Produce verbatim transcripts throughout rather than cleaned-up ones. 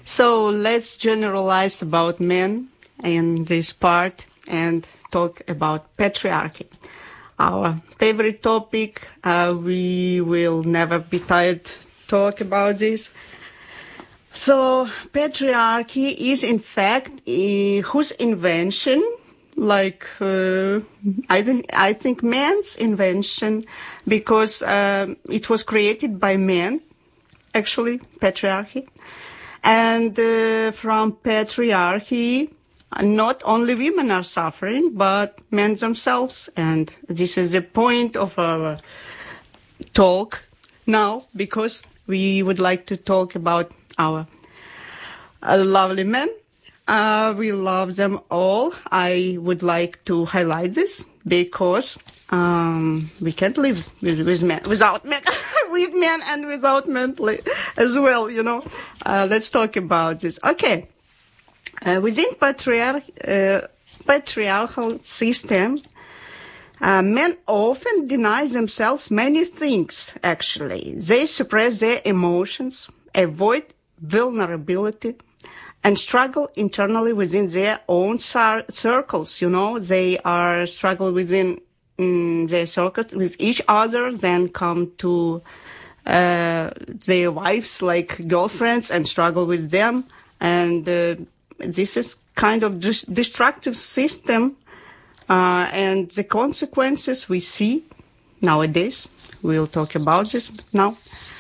So let's generalize about men in this part and talk about patriarchy. Our favorite topic, uh, we will never be tired to talk about this. So patriarchy is in fact uh, whose invention, like uh, I think I think man's invention, because um, it was created by men, actually patriarchy, and uh, from patriarchy, not only women are suffering, but men themselves, and this is the point of our talk now, because we would like to talk about our uh, lovely men. Uh, we love them all. I would like to highlight this because um, we can't live with, with men without men, with men and without men as well. You know. Uh, let's talk about this. Okay, uh, within patriarch uh, patriarchal system, uh, men often deny themselves many things. Actually, they suppress their emotions, avoid vulnerability, and struggle internally within their own cir- circles. You know, they are struggle within um, their circles with each other, then come to uh, their wives like girlfriends and struggle with them. And uh, this is kind of dis- destructive system. Uh, and the consequences we see nowadays. We'll talk about this now.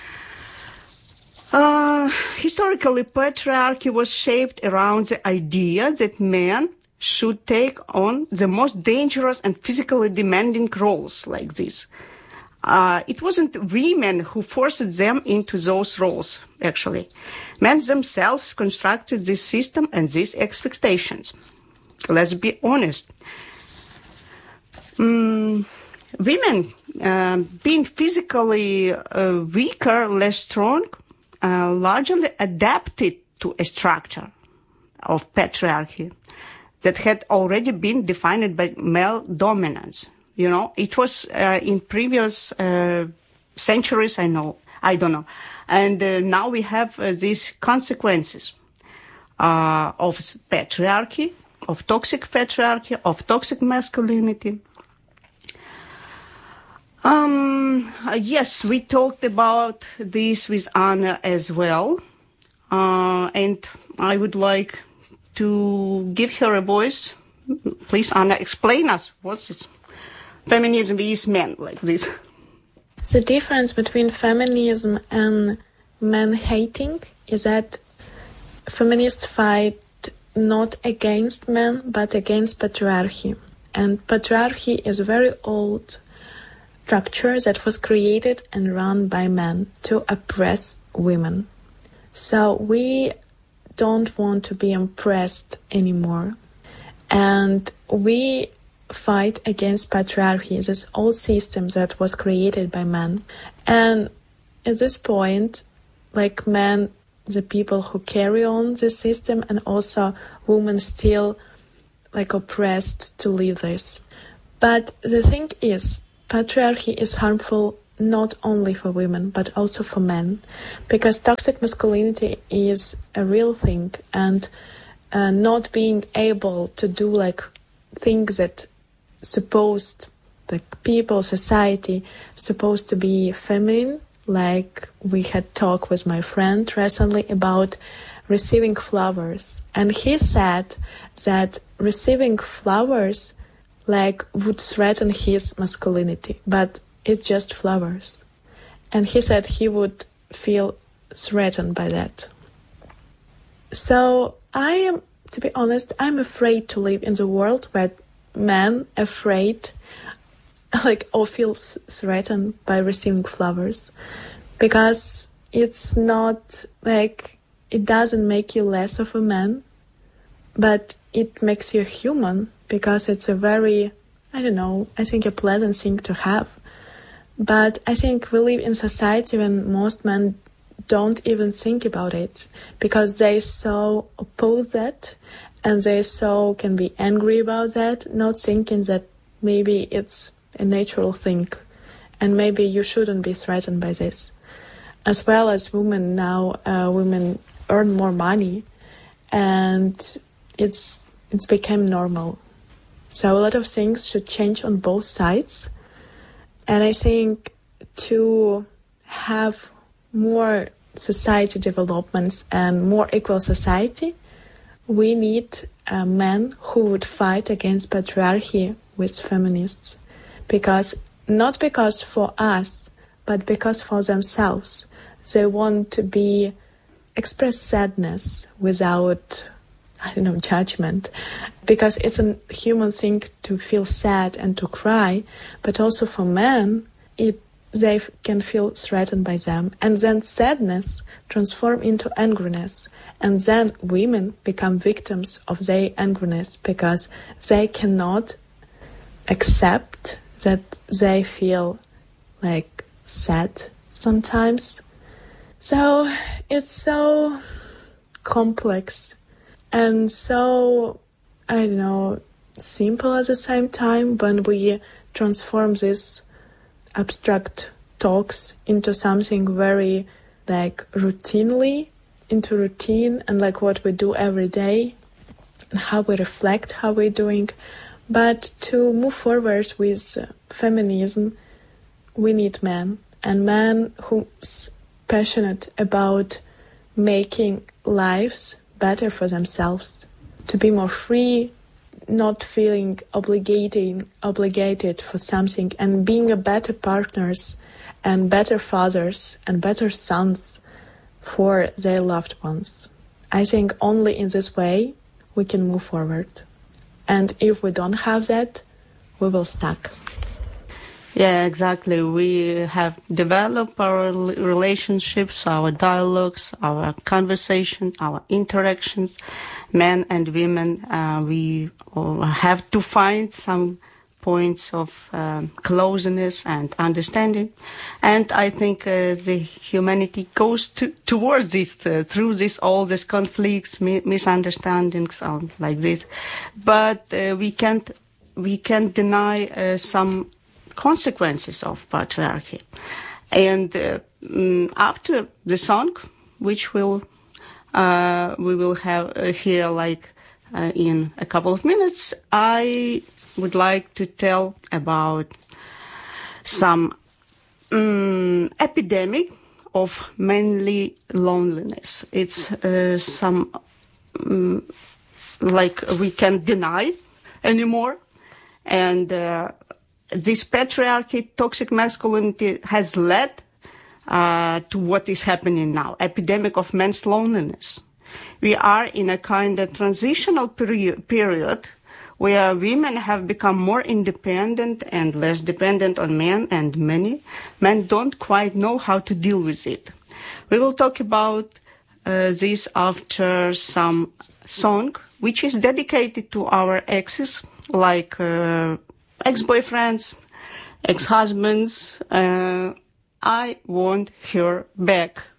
Uh, historically, patriarchy was shaped around the idea that men should take on the most dangerous and physically demanding roles like this. Uh, it wasn't women who forced them into those roles, actually. Men themselves constructed this system and these expectations. Let's be honest. Mm, women, uh, being physically uh, weaker, less strong, Uh, largely adapted to a structure of patriarchy that had already been defined by male dominance. You know, it was uh, in previous uh, centuries, I know, I don't know. And uh, now we have uh, these consequences uh, of patriarchy, of toxic patriarchy, of toxic masculinity. Um, uh, yes, we talked about this with Anna as well. Uh, and I would like to give her a voice. Please, Anna, explain us what's it? Feminism is men like this. The difference between feminism and man-hating is that feminists fight not against men, but against patriarchy. And patriarchy is very old structure that was created and run by men to oppress women. So we don't want to be oppressed anymore. And we fight against patriarchy, this old system that was created by men. And at this point, like men, the people who carry on this system, and also women still like oppressed to live this. But the thing is, patriarchy is harmful not only for women, but also for men, because toxic masculinity is a real thing, and uh, not being able to do like things that supposed, like people, society, supposed to be feminine, like we had talked with my friend recently about receiving flowers. And he said that receiving flowers like would threaten his masculinity, but it's just flowers. And he said he would feel threatened by that. So I am, to be honest, I'm afraid to live in the world where men afraid, like, or feel threatened by receiving flowers, because it's not like, it doesn't make you less of a man, but it makes you human. Because it's a very, I don't know, I think a pleasant thing to have. But I think we live in society when most men don't even think about it, because they so oppose that, and they so can be angry about that, not thinking that maybe it's a natural thing, and maybe you shouldn't be threatened by this. as well as women now, uh, women earn more money, and it's it's become normal. So a lot of things should change on both sides. And I think to have more society developments and more equal society, we need uh, men who would fight against patriarchy with feminists. Because, not because for us, but because for themselves. They want to be, express sadness without, I don't know, judgment. Because it's a human thing to feel sad and to cry, but also for men, it they can feel threatened by them. And then sadness transforms into angriness. And then women become victims of their angriness because they cannot accept that they feel like sad sometimes. So it's so complex and so, I don't know, simple at the same time when we transform these abstract talks into something very like routinely, into routine and like what we do every day, and how we reflect how we're doing. But to move forward with feminism, we need men, and men who's passionate about making lives better for themselves, to be more free, not feeling obligating, obligated for something, and being a better partners and better fathers and better sons for their loved ones. I think only in this way we can move forward. And if we don't have that, we will stuck. Yeah, exactly. We have developed our relationships, our dialogues, our conversation, our interactions, men and women. Uh, we have to find some points of um, closeness and understanding. And I think uh, the humanity goes to, towards this, uh, through this, all these conflicts, mi- misunderstandings, um, like this. But uh, we can't, we can't deny uh, some consequences of patriarchy. And uh, um, after the song, which will uh, we will have uh, here like uh, in a couple of minutes, I would like to tell about some um, epidemic of manly loneliness. It's uh, some um, like we can't deny anymore, and uh, this patriarchy, toxic masculinity has led uh, to what is happening now, epidemic of men's loneliness. We are in a kind of transitional peri- period where women have become more independent and less dependent on men, and many men don't quite know how to deal with it. We will talk about uh, this after some song, which is dedicated to our exes, like uh, ex-boyfriends, ex-husbands. uh, I want her back.